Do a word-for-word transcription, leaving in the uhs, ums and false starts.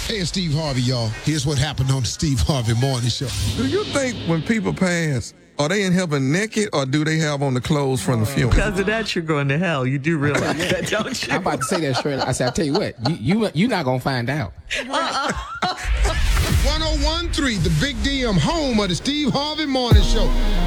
Hey, it's Steve Harvey, y'all. Here's what happened on the Steve Harvey Morning Show. Do you think when people pass, are they in heaven naked or do they have on the clothes from the funeral? Because of that, you're going to hell. You do realize that, don't you? I'm about to say that straight. I said, I tell you what, you you you're not gonna find out. one oh one point three, the Big D M, home of the Steve Harvey Morning Show.